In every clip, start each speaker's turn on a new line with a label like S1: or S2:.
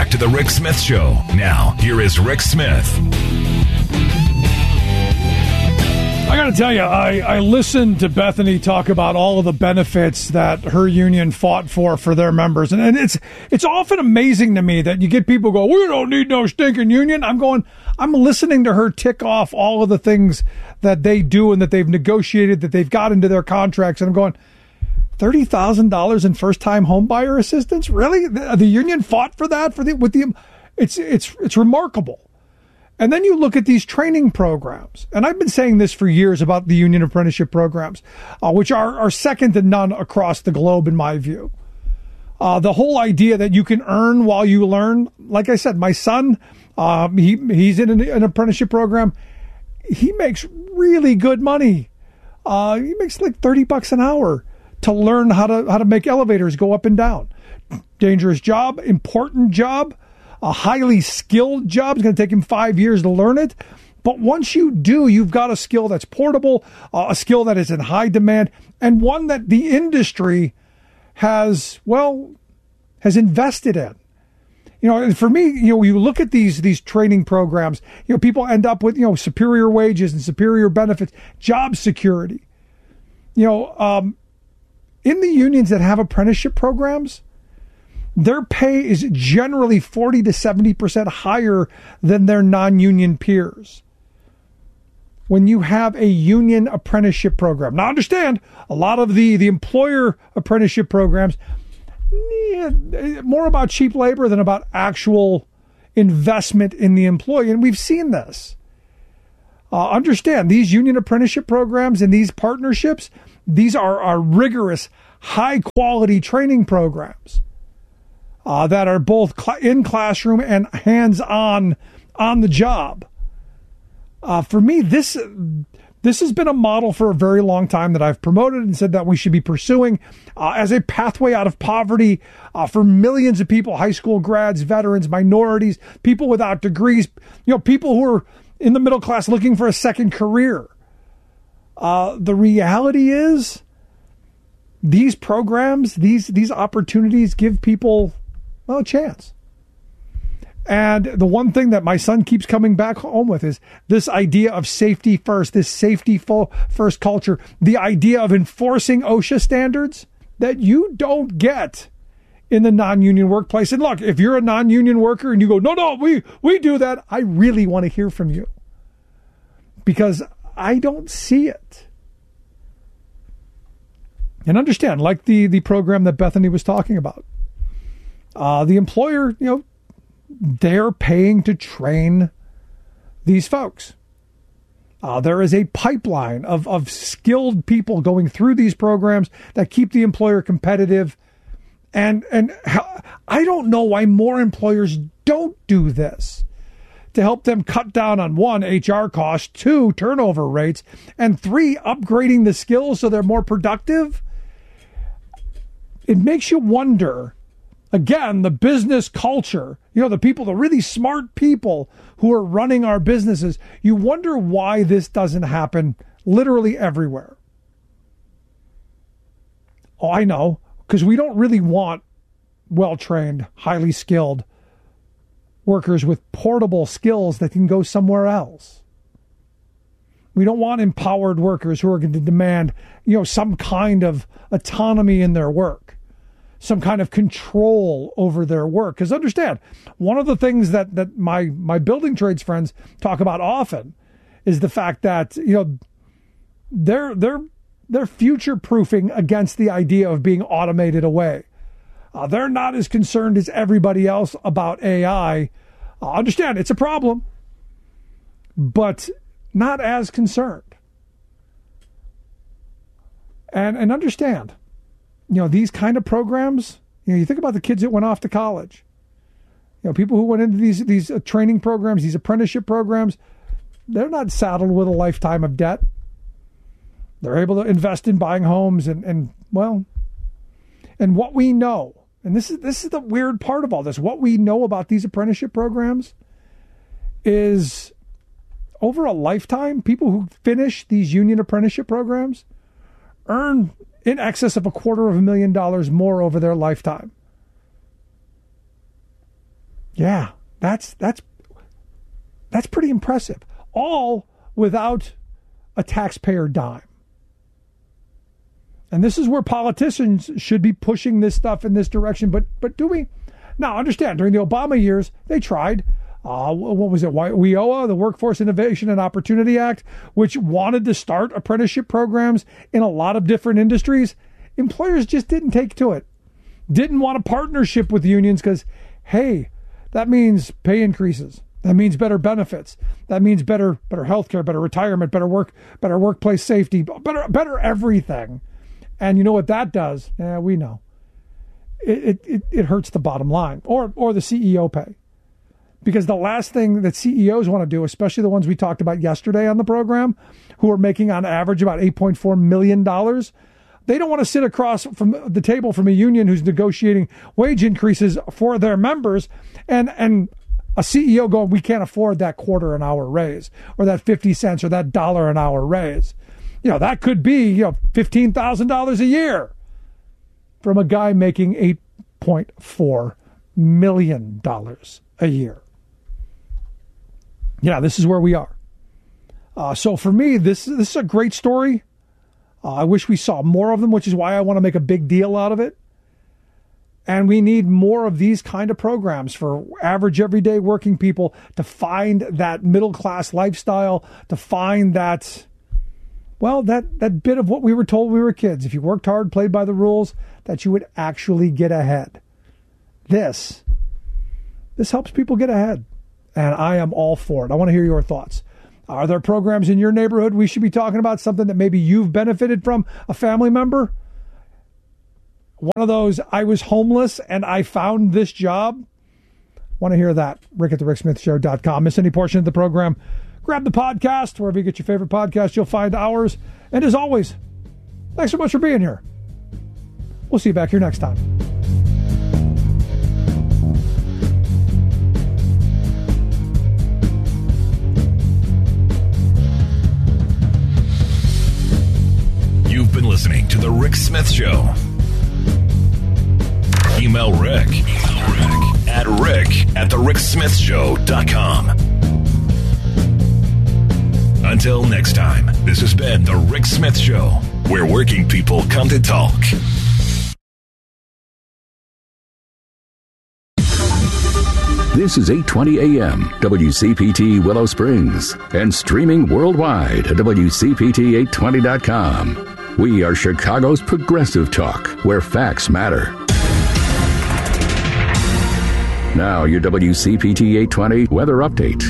S1: back to the Rick Smith Show. Now, here is Rick Smith.
S2: I got to tell you, I listened to Bethany talk about all of the benefits that her union fought for their members. And it's often amazing to me that you get people go, we don't need no stinking union. I'm listening to her tick off all of the things that they do and that they've negotiated, that they've got into their contracts. And I'm going, $30,000 in first-time home buyer assistance? Really? The union fought for that? It's remarkable. And then you look at these training programs, and I've been saying this for years about the union apprenticeship programs, which are second to none across the globe in my view. The whole idea that you can earn while you learn, like I said, my son, he's in an apprenticeship program. He makes really good money. He makes like $30 an hour to learn how to make elevators go up and down. Dangerous job, important job. A highly skilled job. It's going to take him 5 years to learn it. But once you do, you've got a skill that's portable, a skill that is in high demand, and one that the industry has invested in. For me, you look at these training programs, people end up with, superior wages and superior benefits, job security. In the unions that have apprenticeship programs, their pay is generally 40 to 70% higher than their non-union peers. When you have a union apprenticeship program. Now understand, a lot of the employer apprenticeship programs, more about cheap labor than about actual investment in the employee. And we've seen this. Understand, these union apprenticeship programs and these partnerships, these are rigorous, high-quality training programs. That are both in classroom and hands-on on the job. For me, this has been a model for a very long time that I've promoted and said that we should be pursuing as a pathway out of poverty for millions of people, high school grads, veterans, minorities, people without degrees, people who are in the middle class looking for a second career. The reality is these programs, these opportunities give people a chance. And the one thing that my son keeps coming back home with is this idea of safety first, this safety first culture, the idea of enforcing OSHA standards that you don't get in the non-union workplace. And look, if you're a non-union worker and you go, no, we do that, I really want to hear from you because I don't see it. And understand, like the program that Bethany was talking about, the employer, they're paying to train these folks. There is a pipeline of skilled people going through these programs that keep the employer competitive. And I don't know why more employers don't do this to help them cut down on 1, HR costs, 2, turnover rates, and 3, upgrading the skills so they're more productive. It makes you wonder. Again, the business culture, the people, the really smart people who are running our businesses, you wonder why this doesn't happen literally everywhere. Oh, I know, because we don't really want well-trained, highly skilled workers with portable skills that can go somewhere else. We don't want empowered workers who are going to demand, some kind of autonomy in their work. Some kind of control over their work. Because understand, one of the things that my building trades friends talk about often is the fact that they're future proofing against the idea of being automated away. They're not as concerned as everybody else about AI. Understand, it's a problem, but not as concerned. And understand. These kind of programs, you think about the kids that went off to college, people who went into these training programs, these apprenticeship programs, they're not saddled with a lifetime of debt. They're able to invest in buying homes and what we know, and this is the weird part of all this, what we know about these apprenticeship programs is over a lifetime, people who finish these union apprenticeship programs earn in excess of $250,000 more over their lifetime. Yeah, that's pretty impressive. All without a taxpayer dime. And this is where politicians should be pushing this stuff in this direction. But do we? Now, understand, during the Obama years, they tried. What was it? WIOA, the Workforce Innovation and Opportunity Act, which wanted to start apprenticeship programs in a lot of different industries. Employers just didn't take to it. Didn't want a partnership with unions because, hey, that means pay increases. That means better benefits. That means better health care, better retirement, better workplace safety, better everything. And you know what that does? Yeah, we know. It hurts the bottom line or the CEO pay. Because the last thing that CEOs want to do, especially the ones we talked about yesterday on the program, who are making on average about $8.4 million, they don't want to sit across from the table from a union who's negotiating wage increases for their members and a CEO going, we can't afford that $0.25 an hour raise or that 50 cents or that $1 an hour raise. That could be, $15,000 a year from a guy making $8.4 million a year. Yeah, this is where we are. So for me, this is a great story. I wish we saw more of them, which is why I want to make a big deal out of it. And we need more of these kind of programs for average, everyday working people to find that middle-class lifestyle, to find that bit of what we were told when we were kids. If you worked hard, played by the rules, that you would actually get ahead. This helps people get ahead. And I am all for it. I want to hear your thoughts. Are there programs in your neighborhood we should be talking about? Something that maybe you've benefited from, a family member? One of those, I was homeless and I found this job. Want to hear that? Rick at the RickSmithShow.com. Miss any portion of the program? Grab the podcast. Wherever you get your favorite podcast, you'll find ours. And as always, thanks so much for being here. We'll see you back here next time.
S1: You've been listening to The Rick Smith Show. Email Rick at rick@thericksmithshow.com. Until next time, this has been The Rick Smith Show, where working people come to talk.
S3: This is 820 AM, WCPT Willow Springs, and streaming worldwide at WCPT820.com. We are Chicago's progressive talk, where facts matter. Now, your WCPT 820 weather update.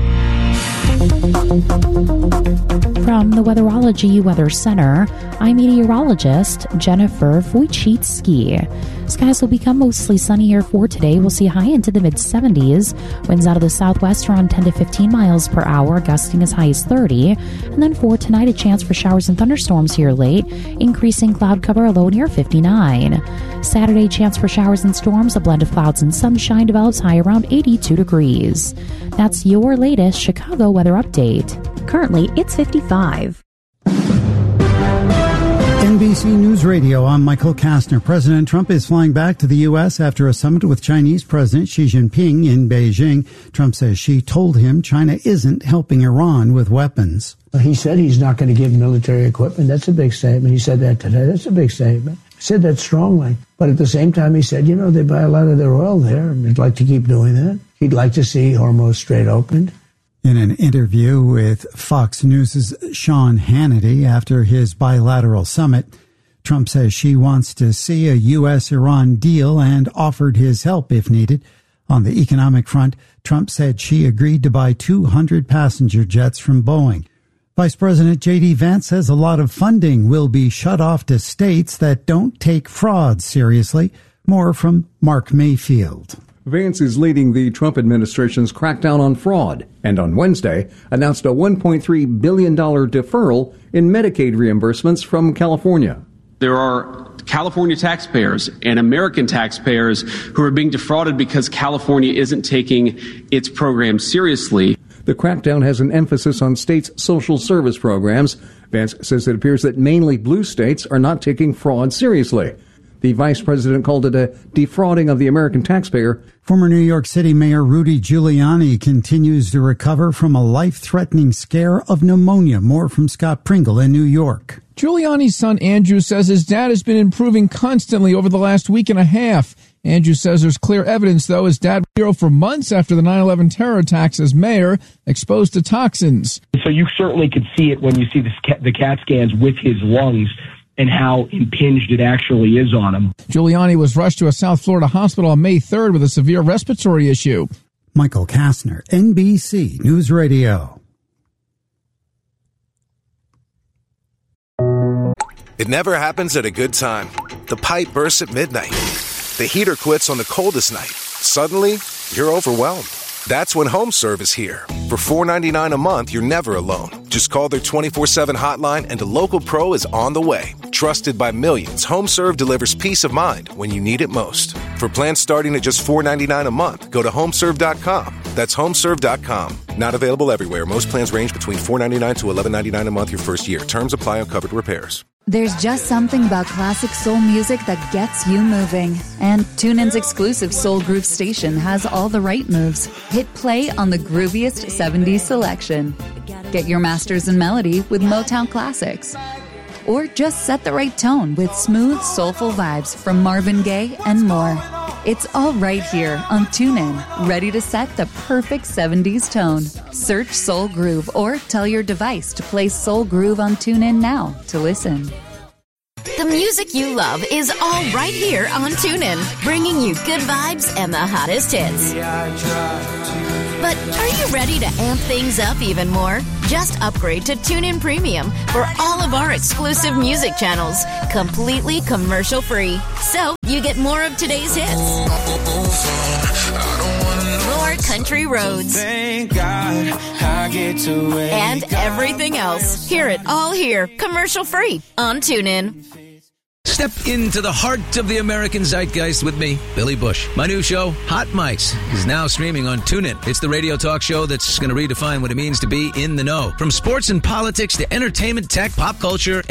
S4: From the Weatherology Weather Center, I'm meteorologist Jennifer Wojcicki. Skies will become mostly sunny here for today. We'll see a high into the mid-70s. Winds out of the southwest around 10 to 15 miles per hour, gusting as high as 30. And then for tonight, a chance for showers and thunderstorms here late, increasing cloud cover, a low near 59. Saturday, chance for showers and storms, a blend of clouds and sunshine, develops high around 82 degrees. That's your latest Chicago weather update. Currently, it's 55.
S5: NBC News Radio, I'm Michael Kastner. President Trump is flying back to the U.S. after a summit with Chinese President Xi Jinping in Beijing. Trump says Xi told him China isn't helping Iran with weapons.
S6: He said he's not going to give military equipment. That's a big statement. He said that today. That's a big statement. He said that strongly. But at the same time, he said, they buy a lot of their oil there, and they'd like to keep doing that. He'd like to see Hormuz Strait opened.
S5: In an interview with Fox News' Sean Hannity after his bilateral summit, Trump says Xi wants to see a U.S.-Iran deal and offered his help if needed. On the economic front, Trump said Xi agreed to buy 200 passenger jets from Boeing. Vice President J.D. Vance says a lot of funding will be shut off to states that don't take fraud seriously. More from Mark Mayfield.
S7: Vance is leading the Trump administration's crackdown on fraud and on Wednesday announced a $1.3 billion deferral in Medicaid reimbursements from California.
S8: There are California taxpayers and American taxpayers who are being defrauded because California isn't taking its program seriously.
S7: The crackdown has an emphasis on states' social service programs. Vance says it appears that mainly blue states are not taking fraud seriously. The vice president called it a defrauding of the American taxpayer.
S5: Former New York City Mayor Rudy Giuliani continues to recover from a life-threatening scare of pneumonia. More from Scott Pringle in New York.
S9: Giuliani's son Andrew says his dad has been improving constantly over the last week and a half. Andrew says there's clear evidence, though, his dad was ill for months after the 9/11 terror attacks as mayor, exposed to toxins.
S10: So you certainly could see it when you see the CAT scans with his lungs and how impinged it actually is on him.
S9: Giuliani was rushed to a South Florida hospital on May 3rd with a severe respiratory issue.
S5: Michael Kastner, NBC News Radio.
S11: It never happens at a good time. The pipe bursts at midnight. The heater quits on the coldest night. Suddenly, you're overwhelmed. That's when HomeServe is here. For $4.99 a month, you're never alone. Just call their 24/7 hotline and a local pro is on the way. Trusted by millions, HomeServe delivers peace of mind when you need it most. For plans starting at just $4.99 a month, go to HomeServe.com. That's HomeServe.com. Not available everywhere. Most plans range between $4.99 to $11.99 a month your first year. Terms apply on covered repairs.
S12: There's just something about classic soul music that gets you moving. And TuneIn's exclusive Soul Groove station has all the right moves. Hit play on the grooviest 70s selection. Get your masters in melody with Motown Classics. Or just set the right tone with smooth, soulful vibes from Marvin Gaye and more. It's all right here on TuneIn, ready to set the perfect 70s tone. Search Soul Groove or tell your device to play Soul Groove on TuneIn now to listen.
S13: The music you love is all right here on TuneIn, bringing you good vibes and the hottest hits. But are you ready to amp things up even more? Just upgrade to TuneIn Premium for all of our exclusive music channels, completely commercial-free. So you get more of today's hits, more country roads, and everything else. Hear it all here, commercial-free on TuneIn.
S14: Step into the heart of the American zeitgeist with me, Billy Bush. My new show, Hot Mics, is now streaming on TuneIn. It's the radio talk show that's going to redefine what it means to be in the know. From sports and politics to entertainment, tech, pop culture,